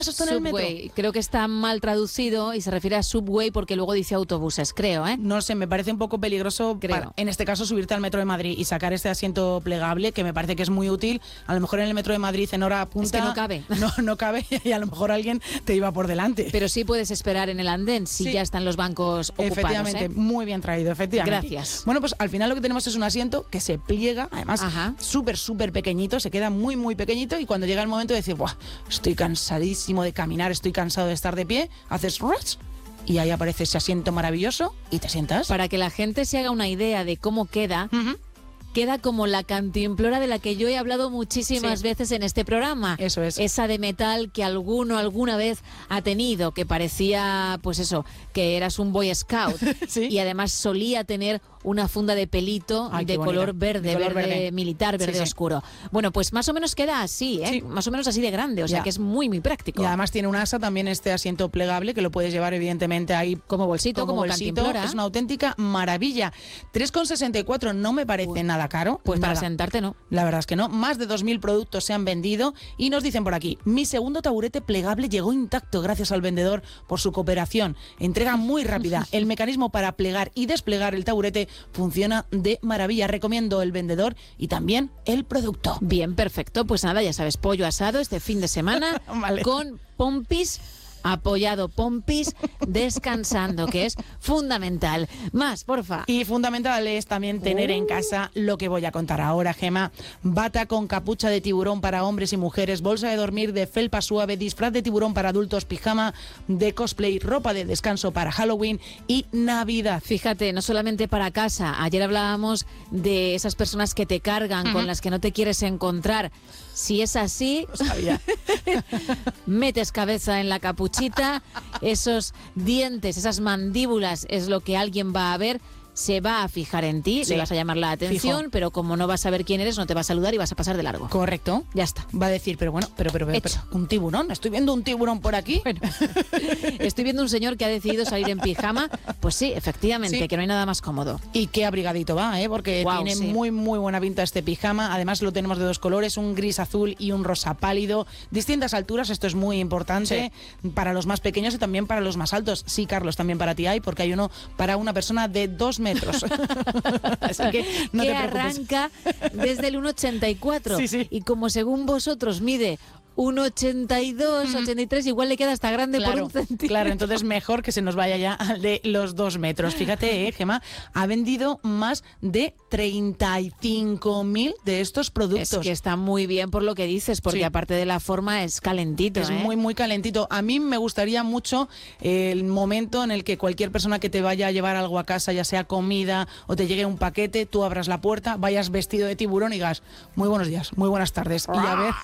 esto en el metro? Subway, creo que está mal traducido y se refiere a Subway porque luego dice autobuses, creo, ¿eh? No sé, me parece un poco peligroso, en este caso, subirte al metro de Madrid y sacar este asiento plegable, que me parece que es muy útil. A lo mejor en el metro de Madrid en hora punta... Es que no cabe. No cabe y a lo mejor alguien te iba por delante. Pero sí puedes esperar en el andén si ya están los bancos ocupados. Efectivamente, muy bien traído, efectivamente. Gracias. Bueno, pues al final lo que tenemos es un asiento que se pliega, además súper pequeñito, se queda muy pequeñito y cuando llega el momento de decir, ¡buah! Estoy cansadísimo de caminar, estoy cansado de estar de pie, haces rush y ahí aparece ese asiento maravilloso y te sientas. Para que la gente se haga una idea de cómo queda, queda como la cantimplora de la que yo he hablado muchísimas veces en este programa. Eso es. Esa de metal que alguna vez ha tenido, que parecía, pues eso, que eras un Boy Scout. Y además solía tener una funda de pelito de color verde militar, verde oscuro. Bueno, pues más o menos queda así, ¿eh? Más o menos así de grande, o sea que es muy práctico. Y además tiene un asa también este asiento plegable que lo puedes llevar evidentemente ahí como bolsito, como cantimplora. Es una auténtica maravilla. 3,64 no me parece nada caro. Pues nada. para sentarte no. La verdad es que no. Más de 2.000 productos se han vendido y nos dicen por aquí, mi segundo taburete plegable llegó intacto gracias al vendedor por su cooperación. Entrega muy rápida. El mecanismo para plegar y desplegar el taburete funciona de maravilla. Recomiendo el vendedor y también el producto. Bien, perfecto. Pues nada, ya sabes, pollo asado este fin de semana con pompis, apoyado pompis, descansando, que es fundamental. Más, porfa. Y fundamental es también tener en casa lo que voy a contar ahora, Gema. Bata con capucha de tiburón para hombres y mujeres, bolsa de dormir de felpa suave, disfraz de tiburón para adultos, pijama de cosplay, ropa de descanso para Halloween y Navidad. Fíjate, no solamente para casa. Ayer hablábamos de esas personas que te cargan, con las que no te quieres encontrar. Si es así, metes cabeza en la capuchita, esos dientes, esas mandíbulas es lo que alguien va a ver, se va a fijar en ti, le vas a llamar la atención, pero como no vas a ver quién eres, no te va a saludar y vas a pasar de largo. Correcto. Ya está. Va a decir, pero un tiburón, estoy viendo un tiburón por aquí. Bueno, estoy viendo un señor que ha decidido salir en pijama. Pues sí, efectivamente, que no hay nada más cómodo. Y qué abrigadito va, porque tiene muy buena pinta este pijama. Además lo tenemos de dos colores, un gris azul y un rosa pálido. Distintas alturas, esto es muy importante para los más pequeños y también para los más altos. Sí, Carlos, también para ti hay, porque hay uno para una persona de 2 metros. Así que no te preocupes. Arranca desde el 1,84 y como según vosotros mide 1,82, 83, igual le queda hasta grande por un centímetro. Claro, entonces mejor que se nos vaya ya al de los 2 metros. Fíjate, Gemma, ha vendido más de 35.000 de estos productos. Es que está muy bien por lo que dices, porque aparte de la forma es calentito. Es muy calentito. A mí me gustaría mucho el momento en el que cualquier persona que te vaya a llevar algo a casa, ya sea comida o te llegue un paquete, tú abras la puerta, vayas vestido de tiburón y digas, muy buenos días, muy buenas tardes. Y a ver...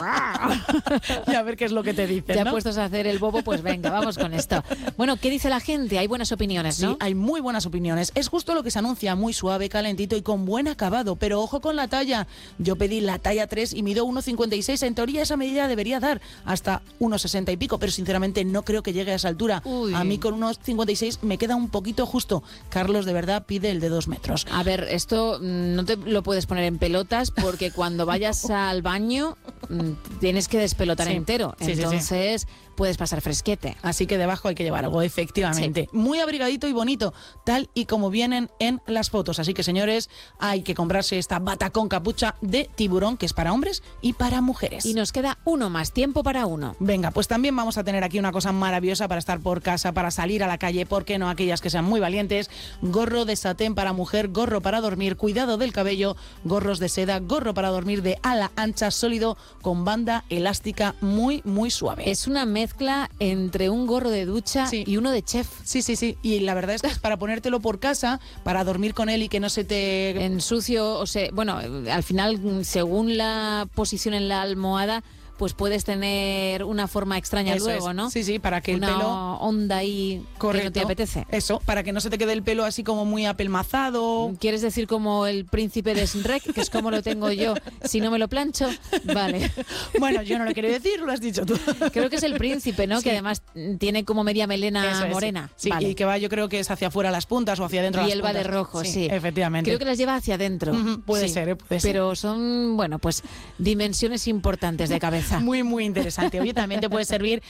y a ver qué es lo que te dicen, Ya puestos a hacer el bobo, pues venga, vamos con esto. Bueno, ¿qué dice la gente? Hay buenas opiniones, ¿no? Sí, hay muy buenas opiniones. Es justo lo que se anuncia, muy suave, calentito y con buen acabado. Pero ojo con la talla. Yo pedí la talla 3 y mido 1,56. En teoría esa medida debería dar hasta 1,60 y pico, pero sinceramente no creo que llegue a esa altura. A mí con 1,56 me queda un poquito justo. Carlos, de verdad, pide el de 2 metros. A ver, esto no te lo puedes poner en pelotas porque cuando vayas al baño tienes que despelotar entero. Entonces puedes pasar fresquete. Así que debajo hay que llevar algo, efectivamente. Muy abrigadito y bonito, tal y como vienen en las fotos. Así que, señores, hay que comprarse esta bata con capucha de tiburón, que es para hombres y para mujeres. Y nos queda uno más, tiempo para uno. Venga, pues también vamos a tener aquí una cosa maravillosa para estar por casa, para salir a la calle, ¿por qué no? Aquellas que sean muy valientes. Gorro de satén para mujer, gorro para dormir, cuidado del cabello, gorros de seda, gorro para dormir de ala ancha, sólido, con banda elástica muy suave. Es una mezcla entre un gorro de ducha y uno de chef. Sí. Y la verdad es que es para ponértelo por casa, para dormir con él y que no se te ensucio, o sea, bueno, al final, según la posición en la almohada, pues puedes tener una forma extraña luego, ¿no? Sí, para que una el pelo... onda ahí que no te apetece. Eso, para que no se te quede el pelo así como muy apelmazado. ¿Quieres decir como el príncipe de Shrek, que es como lo tengo yo, si no me lo plancho? Vale. Bueno, yo no lo quiero decir, lo has dicho tú. Creo que es el príncipe, ¿no? Sí. Que además tiene como media melena morena. Sí, vale. Y que va, yo creo que es hacia afuera las puntas o hacia adentro y las él puntas. Va de rojo, sí. Efectivamente. Creo que las lleva hacia adentro. Puede ser. Pero son, bueno, pues dimensiones importantes de cabeza. Muy interesante. Oye, también te puede servir